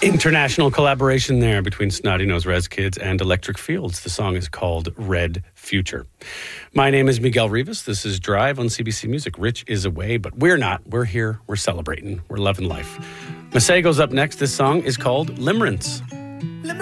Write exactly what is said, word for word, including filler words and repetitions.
International collaboration there between Snotty Nose Rez Kids and Electric Fields. The song is called Red Future. My name is Miguel Rivas. This is Drive on C B C Music. Rich is away, but we're not. We're here. We're celebrating. We're loving life. Masego's up next. This song is called Limerence.